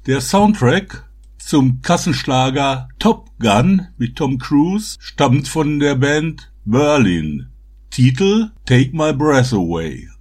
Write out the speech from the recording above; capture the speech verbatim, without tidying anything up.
Der Soundtrack zum Kassenschlager Top Gun mit Tom Cruise stammt von der Band Berlin. Titel Take My Breath Away.